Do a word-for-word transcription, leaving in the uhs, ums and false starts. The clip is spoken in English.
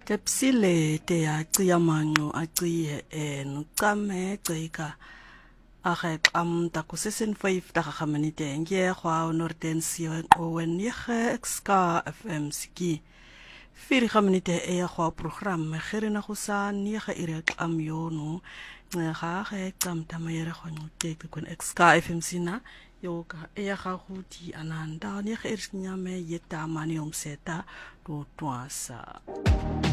Tepsile te ya cia mango a cie e no tame ceka a ge am ta kusesen five ta gamani te nge gwa Nortensio o wen ye ska F M ski fir gamani te e gwa program me gere na go sa ni ge ire am yo no ga ge tsam ta me re go te kon ska F M sina yo ka e ga go di ananda ni ge ir nya me yeta mani om seta do twasa